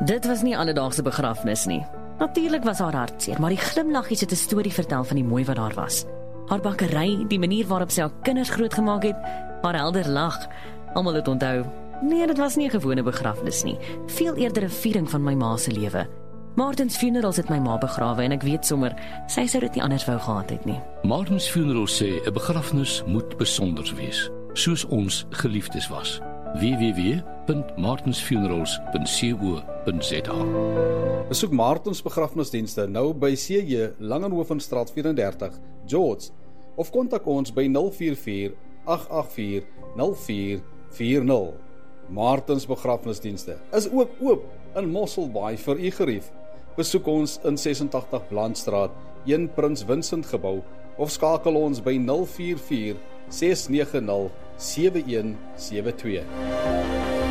Dit was nie alledaagse begrafnis nie. Natuurlik was haar hartseer, maar die glimlaggies het 'n storie vertel van die mooi wat daar was. Haar bakkery, die manier waarop sy haar kinders grootgemaak het, haar helder lag. Almal het onthou, nee, dit was nie 'n gewone begrafnis nie, veel eerder 'n viering van my ma se lewe. Martins Funerals het my ma begrawe en ek weet sommer, sy sou dit nie anders wou gehad het nie. Martins Funerals sê 'n begrafnis moet besonder wees, soos ons geliefdes was. www.martinsfunerals.co.za. Besoek Martins begrafnisdienste nou by CJ Langenhovenstraat 34, George, of kontak ons by 044 884 0440. Martins begrafnisdienste is ook oop in Mosselbaai vir u gerief. Besoek ons in 86 Blandstraat, 1 Prins Vincent gebou, of skakel ons by 044 690 7172.